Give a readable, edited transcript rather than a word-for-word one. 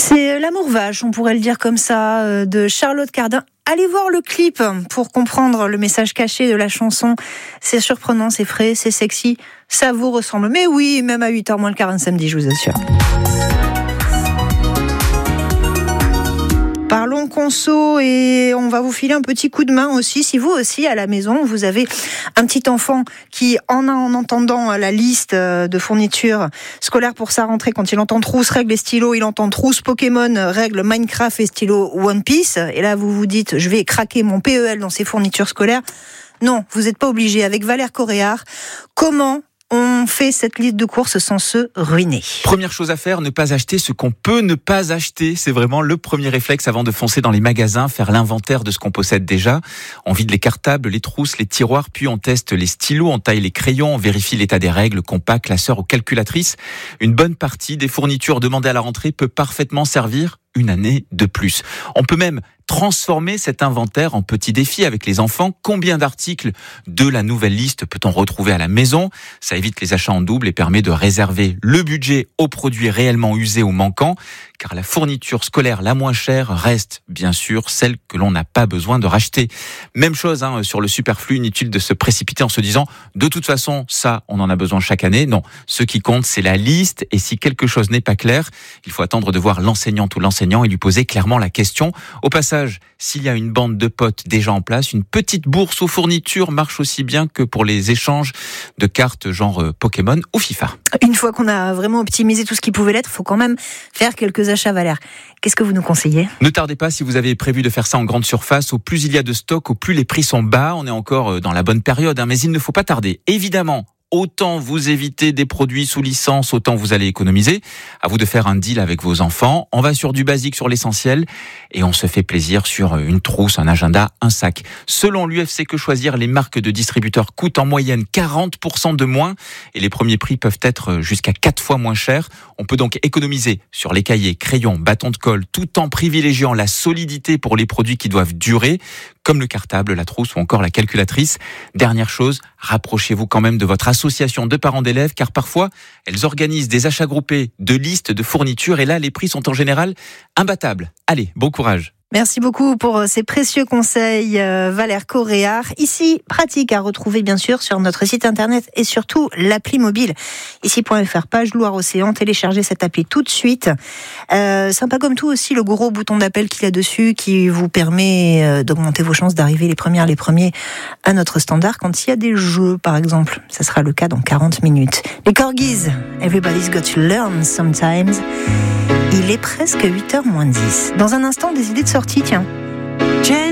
C'est L'amour vache, on pourrait le dire comme ça, de Charlotte Cardin. Allez voir le clip pour comprendre le message caché de la chanson. C'est surprenant, c'est frais, c'est sexy, ça vous ressemble. Mais oui, même à 8h moins le quart un samedi, je vous assure. Parlons conso et on va vous filer un petit coup de main aussi. Si vous aussi à la maison, vous avez un petit enfant qui en entendant la liste de fournitures scolaires pour sa rentrée, quand il entend trousse, règles et stylos, il entend trousse Pokémon, règles Minecraft et stylos One Piece. Et là, vous vous dites, je vais craquer mon PEL dans ces fournitures scolaires. Non, vous n'êtes pas obligé. Avec Valère Coréard, comment on fait cette liste de courses sans se ruiner? Première chose à faire, ne pas acheter ce qu'on peut ne pas acheter. C'est vraiment le premier réflexe avant de foncer dans les magasins, faire l'inventaire de ce qu'on possède déjà. On vide les cartables, les trousses, les tiroirs, puis on teste les stylos, on taille les crayons, on vérifie l'état des règles, compas, classeurs ou calculatrices. Une bonne partie des fournitures demandées à la rentrée peut parfaitement servir une année de plus. On peut même transformer cet inventaire en petit défi avec les enfants. Combien d'articles de la nouvelle liste peut-on retrouver à la maison? Ça évite les achats en double et permet de réserver le budget aux produits réellement usés ou manquants, car la fourniture scolaire la moins chère reste bien sûr celle que l'on n'a pas besoin de racheter. Même chose sur le superflu, inutile de se précipiter en se disant de toute façon ça on en a besoin chaque année. Non, ce qui compte c'est la liste, et si quelque chose n'est pas clair, il faut attendre de voir l'enseignante ou l'enseignant et lui poser clairement la question. Au passage, s'il y a une bande de potes déjà en place, une petite bourse aux fournitures marche aussi bien que pour les échanges de cartes genre Pokémon ou FIFA. Une fois qu'on a vraiment optimisé tout ce qui pouvait l'être, il faut quand même faire quelques achats, Valère. Qu'est-ce que vous nous conseillez? Ne tardez pas si vous avez prévu de faire ça en grande surface. Au plus il y a de stock, au plus les prix sont bas. On est encore dans la bonne période, mais il ne faut pas tarder. Évidemment, autant vous évitez des produits sous licence, autant vous allez économiser. À vous de faire un deal avec vos enfants. On va sur du basique, sur l'essentiel, et on se fait plaisir sur une trousse, un agenda, un sac. Selon l'UFC Que Choisir, les marques de distributeurs coûtent en moyenne 40% de moins, et les premiers prix peuvent être jusqu'à 4 fois moins chers. On peut donc économiser sur les cahiers, crayons, bâtons de colle, tout en privilégiant la solidité pour les produits qui doivent durer, comme le cartable, la trousse ou encore la calculatrice. Dernière chose, rapprochez-vous quand même de votre association de parents d'élèves, car parfois, elles organisent des achats groupés de listes de fournitures, et là, les prix sont en général imbattables. Allez, bon courage. Merci beaucoup pour ces précieux conseils, Valère Coréard. Ici, pratique à retrouver bien sûr sur notre site internet et surtout l'appli mobile. Ici.fr, page Loire-Océan, téléchargez cette appli tout de suite. Sympa comme tout aussi le gros bouton d'appel qu'il y a dessus qui vous permet d'augmenter vos chances d'arriver les premiers à notre standard quand il y a des jeux par exemple. Ça sera le cas dans 40 minutes. Les Corgis, Everybody's Got to Learn Sometimes. Il est presque 8h moins 10. Dans un instant, des idées de sortie, tiens.